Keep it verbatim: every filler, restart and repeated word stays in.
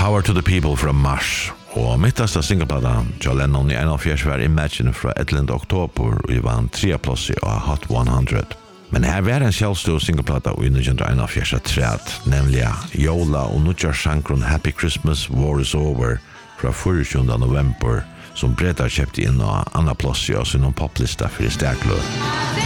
Power to the People from Mars. Og mittasta singelplata John Lennon i enogfjørs var Imagine fra ellevte oktober og i vann tre plass i Hot hundre. Men her var en selvstor singelplata i nitton einogfjørs træt, nemlig Jola og Nutjar-sankron Happy Christmas, War is Over fra tjuende november som Breta kjøpte inn og Anna plass i oss i noen poplista for i sterklød.